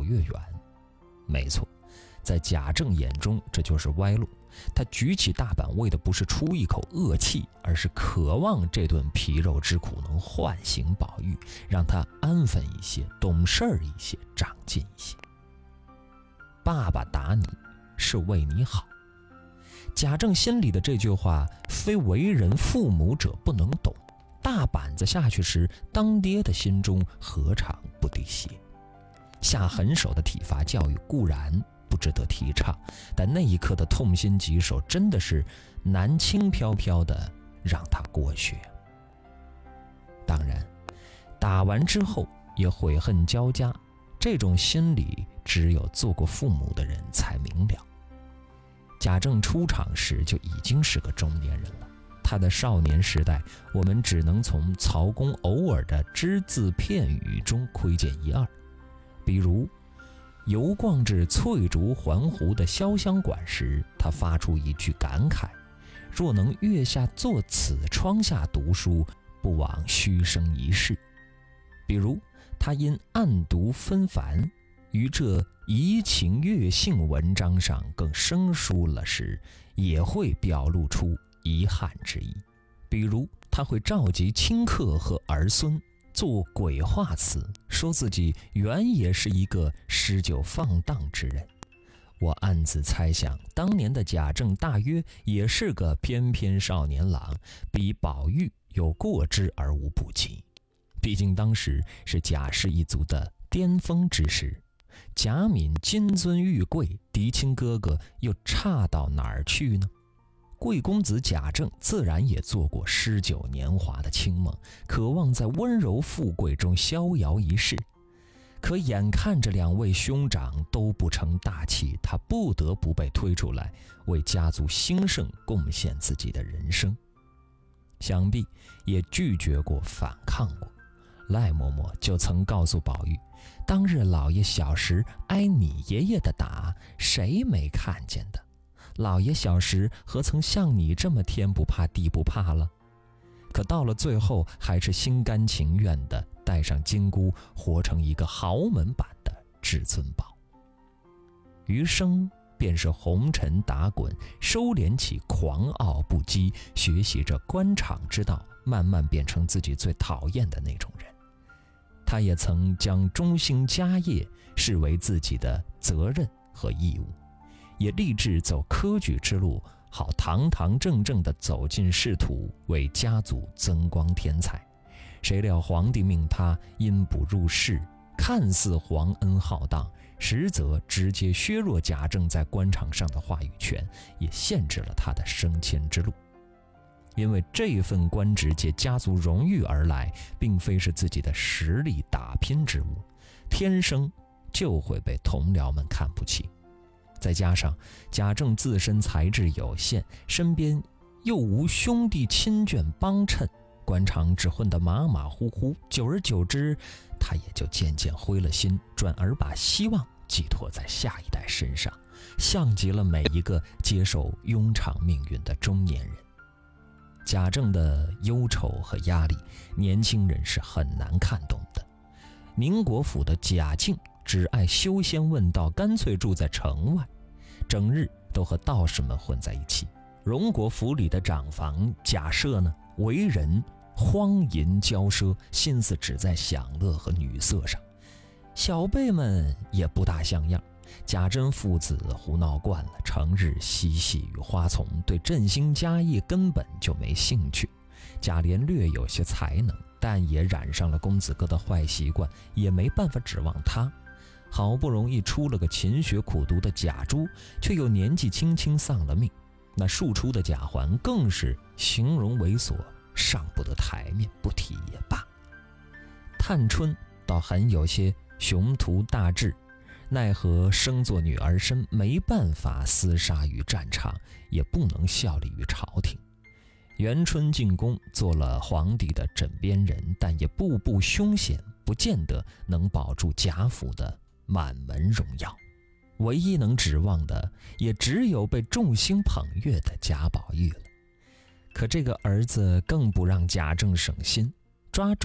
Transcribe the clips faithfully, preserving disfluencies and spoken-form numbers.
越远。没错，在贾政眼中这就是歪路，他举起大板为的不是出一口恶气，而是渴望这顿皮肉之苦能唤醒宝玉，让他安分一些，懂事儿一些，长进一些。爸爸打你是为你好，贾政心里的这句话非为人父母者不能懂，大板子下去时，当爹的心中何尝不滴血。下狠手的体罚教育固然不值得提倡，但那一刻的痛心疾首真的是难轻飘飘的让他过去。当然打完之后也悔恨交加，这种心理只有做过父母的人才明了。贾政出场时就已经是个中年人了，他的少年时代我们只能从曹公偶尔的只字片语中窥见一二。比如游逛至翠竹环湖的潇湘馆时，他发出一句感慨：若能月下坐此窗下读书，不枉虚生一世。比如他因暗读纷繁，于这怡情悦性文章上更生疏了时，也会表露出遗憾之意。比如他会召集亲客和儿孙做鬼话词，说自己原也是一个诗酒放荡之人。我暗自猜想，当年的贾政大约也是个翩翩少年郎，比宝玉有过之而无不及。毕竟当时是贾氏一族的巅峰之时，贾敏金尊玉贵，嫡亲哥哥又差到哪儿去呢？贵公子贾政自然也做过诗酒年华的清梦，渴望在温柔富贵中逍遥一世。可眼看着两位兄长都不成大器，他不得不被推出来为家族兴盛贡献自己的人生。想必也拒绝过反抗过，赖嬷嬷就曾告诉宝玉，当日老爷小时挨你爷爷的打，谁没看见的？老爷小时何曾像你这么天不怕地不怕了？可到了最后，还是心甘情愿地带上金箍，活成一个豪门版的至尊宝。余生便是红尘打滚，收敛起狂傲不羁，学习着官场之道，慢慢变成自己最讨厌的那种人。他也曾将中兴家业视为自己的责任和义务，也立志走科举之路，好堂堂正正地走进仕途，为家族增光添彩。谁料皇帝命他因补入仕，看似皇恩浩荡，实则直接削弱贾政在官场上的话语权，也限制了他的升迁之路。因为这份官职借家族荣誉而来，并非是自己的实力打拼之物，天生就会被同僚们看不起。再加上贾政自身才智有限，身边又无兄弟亲眷帮衬，官场只混得马马虎虎，久而久之，他也就渐渐灰了心，转而把希望寄托在下一代身上，像极了每一个接受庸常命运的中年人。贾政的忧愁和压力，年轻人是很难看懂的。宁国府的贾敬只爱修仙问道，干脆住在城外，整日都和道士们混在一起。荣国府里的长房贾赦呢，为人荒淫骄奢，心思只在享乐和女色上。小辈们也不大像样，贾珍父子胡闹惯了，成日嬉戏于花丛，对振兴家业根本就没兴趣。贾琏略有些才能，但也染上了公子哥的坏习惯，也没办法指望他。好不容易出了个勤学苦读的贾珠，却又年纪轻轻丧了命。那庶出的贾环更是形容猥琐，上不得台面，不提也罢。探春倒很有些雄图大志，奈何生作女儿身，没办法厮杀于战场，也不能效力于朝廷。元春进宫做了皇帝的枕边人，但也步步凶险，不见得能保住贾府的满门荣耀。唯一能指望的，也只有被众星捧月的贾宝玉了。可这个儿子更不让贾政省心，抓周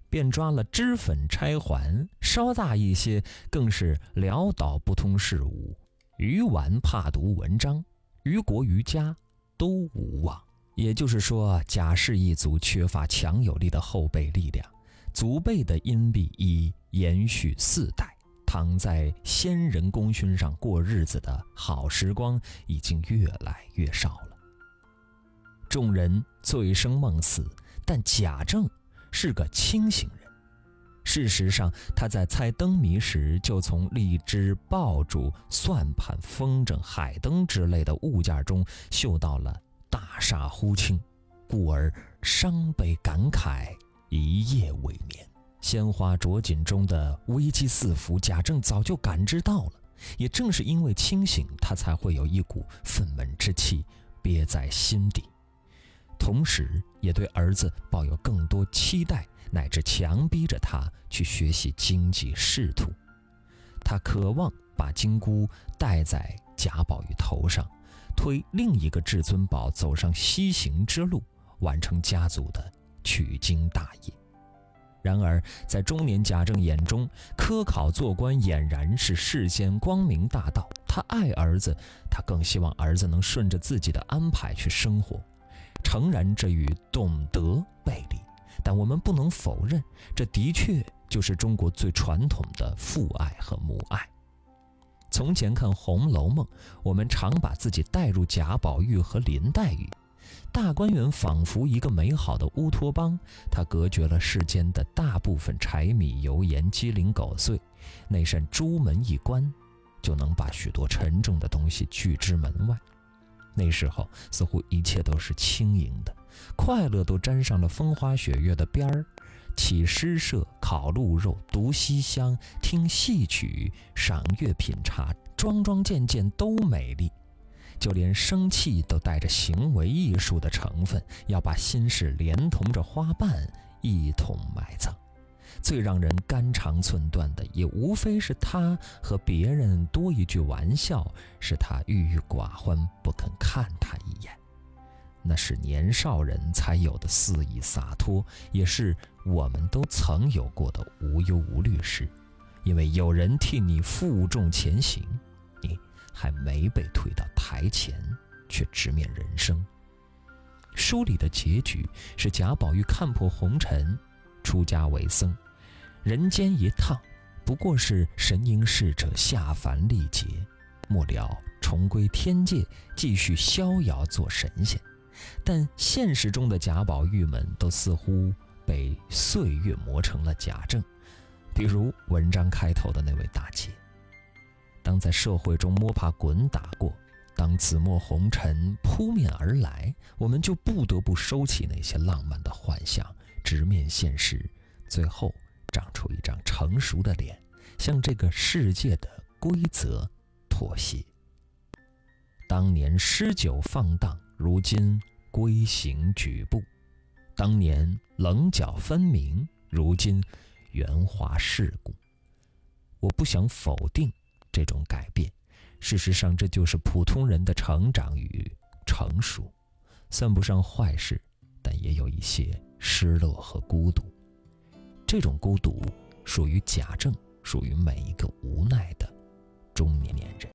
便抓了脂粉钗环，稍大一些更是潦倒不通事务，鱼丸怕读文章，于国于家都无望。也就是说，贾氏一族缺乏强有力的后备力量，祖辈的荫庇已延续四代，躺在先人功勋上过日子的好时光已经越来越少了。众人醉生梦死，但贾政是个清醒人。事实上，他在猜灯谜时就从荔枝、爆竹、算盘、风筝、海灯之类的物件中嗅到了大厦忽倾，故而伤悲感慨，一夜未眠。鲜花着锦中的危机四伏，贾政早就感知到了，也正是因为清醒，他才会有一股愤懑之气憋在心底，同时也对儿子抱有更多期待，乃至强逼着他去学习经济仕途。他渴望把金箍戴在贾宝玉头上，推另一个至尊宝走上西行之路，完成家族的取经大业。然而在中年贾政眼中，科考做官俨然是世间光明大道。他爱儿子，他更希望儿子能顺着自己的安排去生活。诚然这与懂得背离，但我们不能否认，这的确就是中国最传统的父爱和母爱。从前看《红楼梦》，我们常把自己带入贾宝玉和林黛玉。大观园仿佛一个美好的乌托邦，它隔绝了世间的大部分柴米油盐鸡零狗碎，那扇朱门一关，就能把许多沉重的东西拒之门外。那时候似乎一切都是轻盈的，快乐都沾上了风花雪月的边儿，起诗社，烤鹿肉，读西厢，听戏曲，赏月品茶，桩桩件件都美丽。就连生气都带着行为艺术的成分，要把心事连同着花瓣一同埋葬。最让人肝肠寸断的，也无非是他和别人多一句玩笑，使他郁郁寡欢，不肯看他一眼。那是年少人才有的肆意洒脱，也是我们都曾有过的无忧无虑时。因为有人替你负重前行，你还没被推到台前，却直面人生。书里的结局是贾宝玉看破红尘，出家为僧。人间一趟，不过是神瑛侍者下凡历劫，末了重归天界，继续逍遥做神仙。但现实中的贾宝玉们都似乎被岁月磨成了贾政，比如文章开头的那位大姐。当在社会中摸爬滚打过，当紫陌红尘扑面而来，我们就不得不收起那些浪漫的幻想，直面现实，最后长出一张成熟的脸，向这个世界的规则妥协。当年诗酒放荡，如今规行矩步；当年棱角分明，如今圆滑世故。我不想否定这种改变，事实上这就是普通人的成长与成熟，算不上坏事，但也有一些失落和孤独。这种孤独属于贾政，属于每一个无奈的中年人。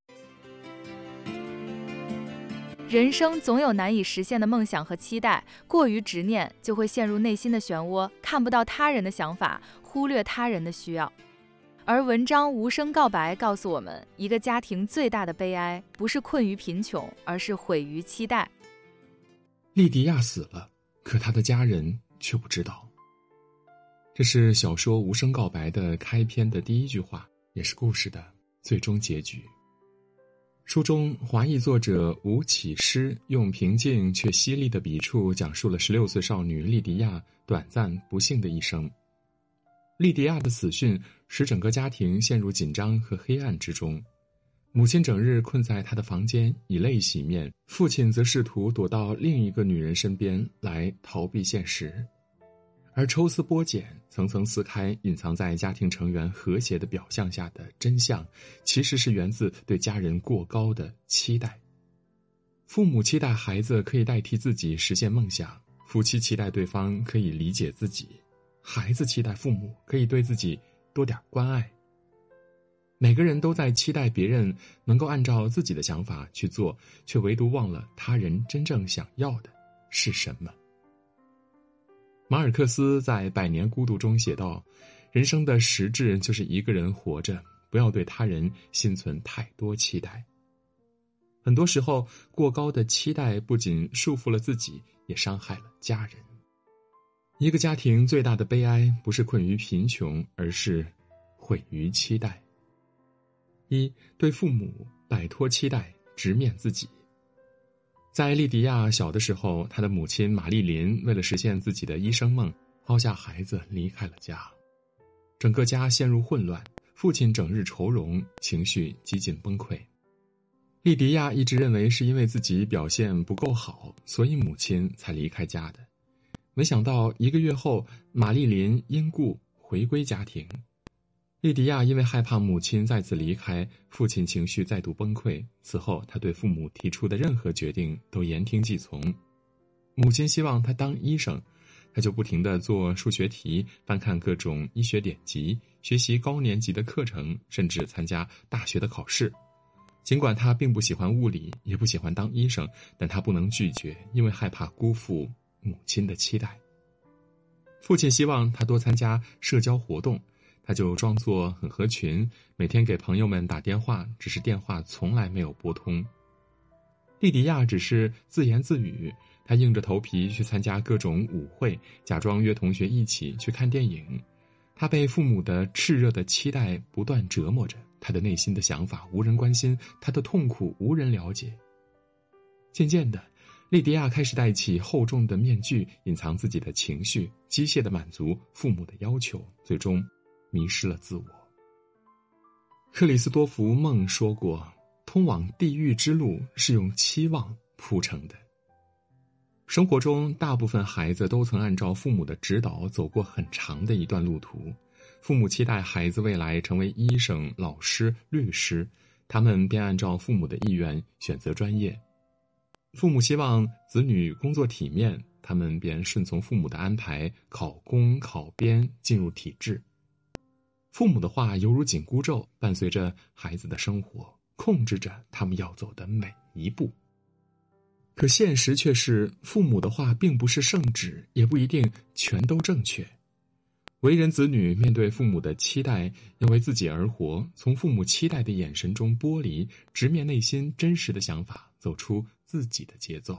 人生总有难以实现的梦想和期待，过于执念就会陷入内心的漩涡，看不到他人的想法，忽略他人的需要。而文章无声告白告诉我们，一个家庭最大的悲哀不是困于贫穷，而是毁于期待。 莉迪亚死了，可她的家人却不知道。这是小说《无声告白》的开篇的第一句话，也是故事的最终结局。书中华裔作者吴启诗用平静却犀利的笔触，讲述了十六岁少女莉迪亚短暂不幸的一生。莉迪亚的死讯使整个家庭陷入紧张和黑暗之中，母亲整日困在她的房间以泪洗面，父亲则试图躲到另一个女人身边来逃避现实。而抽丝剥茧，层层撕开隐藏在家庭成员和谐的表象下的真相，其实是源自对家人过高的期待。父母期待孩子可以代替自己实现梦想，夫妻期待对方可以理解自己， 孩子期待父母可以对自己多点关爱。每个人都在期待别人能够按照自己的想法去做，却唯独忘了他人真正想要的是什么。马尔克斯在《百年孤独》中写道，人生的实质就是一个人活着，不要对他人心存太多期待。很多时候，过高的期待不仅束缚了自己，也伤害了家人。一个家庭最大的悲哀，不是困于贫穷，而是毁于期待。一，对父母摆脱期待，直面自己。在莉迪亚小的时候，她的母亲玛丽琳为了实现自己的医生梦，抛下孩子离开了家，整个家陷入混乱，父亲整日愁容，情绪几近崩溃。莉迪亚一直认为是因为自己表现不够好，所以母亲才离开家的。没想到一个月后，玛丽琳因故回归家庭。莉迪亚因为害怕母亲再次离开，父亲情绪再度崩溃。此后，他对父母提出的任何决定都言听计从。母亲希望他当医生，他就不停地做数学题，翻看各种医学典籍，学习高年级的课程，甚至参加大学的考试。尽管他并不喜欢物理，也不喜欢当医生，但他不能拒绝，因为害怕辜负母亲的期待。父亲希望他多参加社交活动，他就装作很合群，每天给朋友们打电话，只是电话从来没有拨通。莉迪亚只是自言自语，她硬着头皮去参加各种舞会，假装约同学一起去看电影。她被父母的炽热的期待不断折磨着，她的内心的想法无人关心，她的痛苦无人了解。渐渐的，莉迪亚开始戴起厚重的面具，隐藏自己的情绪，机械地满足父母的要求，最终迷失了自我。克里斯多福·梦说过，通往地狱之路是用期望铺成的。生活中，大部分孩子都曾按照父母的指导走过很长的一段路途。父母期待孩子未来成为医生、老师、律师，他们便按照父母的意愿选择专业。父母希望子女工作体面，他们便顺从父母的安排，考公、考编，进入体制。父母的话犹如紧箍咒，伴随着孩子的生活，控制着他们要走的每一步。可现实却是，父母的话并不是圣旨，也不一定全都正确。为人子女，面对父母的期待，要为自己而活，从父母期待的眼神中剥离，直面内心真实的想法，走出自己的节奏。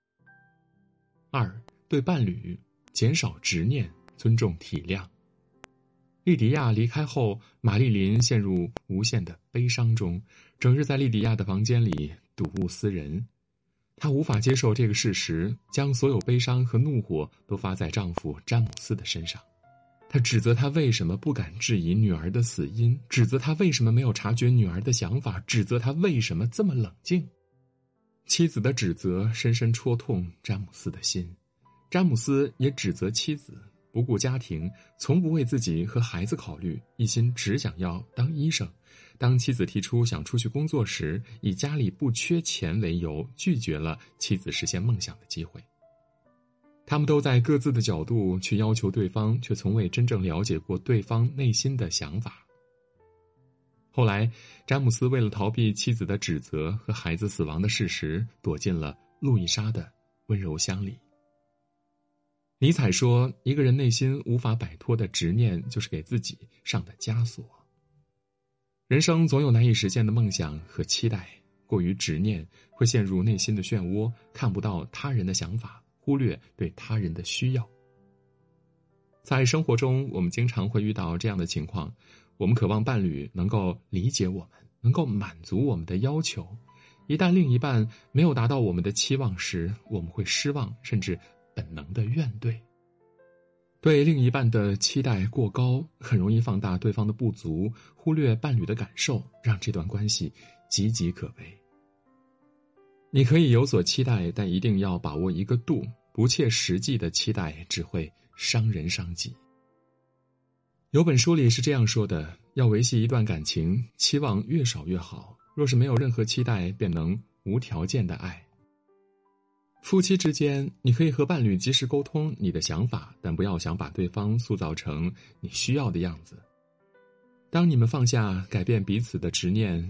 二，对伴侣减少执念，尊重体谅。莉迪亚离开后，玛丽琳陷入无限的悲伤中，整日在莉迪亚的房间里睹物思人。她无法接受这个事实，将所有悲伤和怒火都发在丈夫詹姆斯的身上。她指责他为什么不敢质疑女儿的死因，指责他为什么没有察觉女儿的想法，指责他为什么这么冷静。妻子的指责深深戳痛詹姆斯的心，詹姆斯也指责妻子不顾家庭，从不为自己和孩子考虑，一心只想要当医生。当妻子提出想出去工作时，以家里不缺钱为由，拒绝了妻子实现梦想的机会。他们都在各自的角度去要求对方，却从未真正了解过对方内心的想法。后来，詹姆斯为了逃避妻子的指责和孩子死亡的事实，躲进了路易莎的温柔乡里。尼采说，一个人内心无法摆脱的执念，就是给自己上的枷锁。人生总有难以实现的梦想和期待，过于执念会陷入内心的漩涡，看不到他人的想法，忽略对他人的需要。在生活中，我们经常会遇到这样的情况，我们渴望伴侣能够理解我们，能够满足我们的要求。一旦另一半没有达到我们的期望时，我们会失望，甚至本能的怨怼。对另一半的期待过高，很容易放大对方的不足，忽略伴侣的感受，让这段关系岌岌可危。你可以有所期待，但一定要把握一个度，不切实际的期待只会伤人伤己。有本书里是这样说的，要维系一段感情，期望越少越好，若是没有任何期待，便能无条件的爱。 夫妻之间，你可以和伴侣及时沟通你的想法，但不要想把对方塑造成你需要的样子。当你们放下改变彼此的执念，